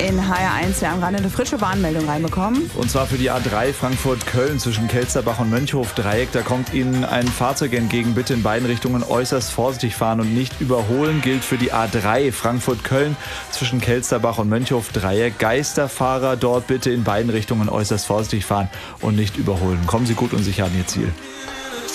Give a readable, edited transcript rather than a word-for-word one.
in HR1. Wir haben gerade eine frische Warnmeldung reinbekommen. Und zwar für die A3 Frankfurt-Köln zwischen Kelsterbach und Mönchhof-Dreieck. Da kommt Ihnen ein Fahrzeug entgegen. Bitte in beiden Richtungen äußerst vorsichtig fahren und nicht überholen. Gilt für die A3 Frankfurt-Köln zwischen Kelsterbach und Mönchhof-Dreieck. Geisterfahrer dort bitte in beiden Richtungen äußerst vorsichtig fahren und nicht überholen. Kommen Sie gut und sicher an Ihr Ziel.